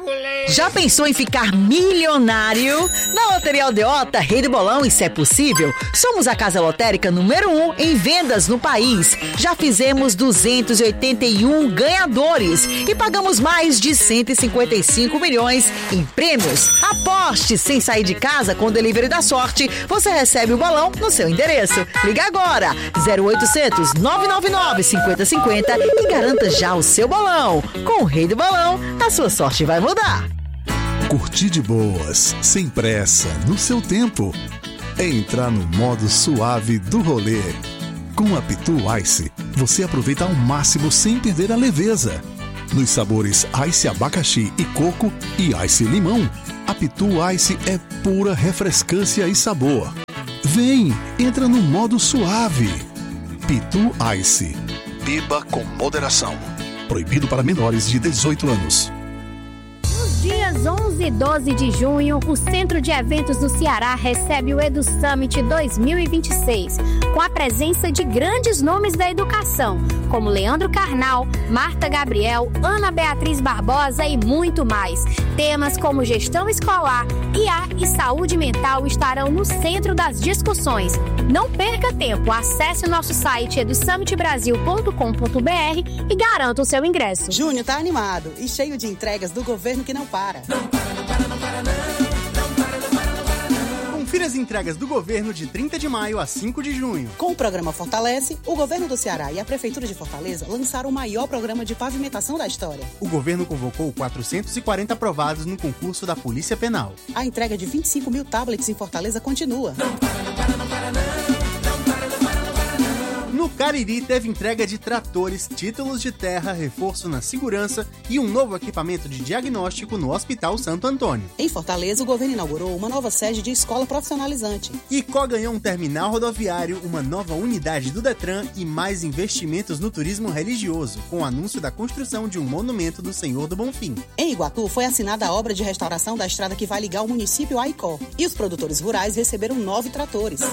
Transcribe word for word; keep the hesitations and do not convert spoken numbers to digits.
calculei. Já pensou em ficar milionário? Na Loteria Aldeota, Rei do Bolão, isso é possível? Somos a casa lotérica número um em vendas no país. Já fizemos duzentos e oitenta e um ganhadores e pagamos mais de cento e cinquenta e cinco milhões em prêmios. Aposte sem sair de casa com o Delivery da Sorte. Você recebe o bolão no seu endereço. Liga agora, zero oitocentos, nove nove nove, cinco zero cinco zero e garanta já o seu bolão. Com o Rei do Bolão, a sua sorte vai mudar. Curtir de boas, sem pressa, no seu tempo. É entrar no modo suave do rolê. Com a Pitu Ice, você aproveita ao máximo sem perder a leveza. Nos sabores Ice Abacaxi e Coco e Ice Limão, a Pitu Ice é pura refrescância e sabor. Vem, entra no modo suave. Pitu Ice. Beba com moderação. Proibido para menores de dezoito anos. Dias onze e doze de junho, o Centro de Eventos do Ceará recebe o Edu Summit dois mil e vinte e seis, com a presença de grandes nomes da educação, como Leandro Carnal, Marta Gabriel, Ana Beatriz Barbosa e muito mais. Temas como gestão escolar, I A e saúde mental estarão no centro das discussões. Não perca tempo, acesse o nosso site edu summit brasil ponto com ponto b r e garanta o seu ingresso. Junho tá animado e cheio de entregas do governo que não para. Não para, não para, não para, não. Não para, não para, não para, não. Confira as entregas do governo de trinta de maio a cinco de junho. Com o programa Fortalece, o governo do Ceará e a Prefeitura de Fortaleza lançaram o maior programa de pavimentação da história. O governo convocou quatrocentos e quarenta aprovados no concurso da Polícia Penal. A entrega de vinte e cinco mil tablets em Fortaleza continua. Não para, não para, não para, não. No Cariri teve entrega de tratores, títulos de terra, reforço na segurança e um novo equipamento de diagnóstico no Hospital Santo Antônio. Em Fortaleza, o governo inaugurou uma nova sede de escola profissionalizante. Icó ganhou um terminal rodoviário, uma nova unidade do Detran e mais investimentos no turismo religioso, com o anúncio da construção de um monumento do Senhor do Bonfim. Em Iguatu, foi assinada a obra de restauração da estrada que vai ligar o município a Icó. E os produtores rurais receberam nove tratores.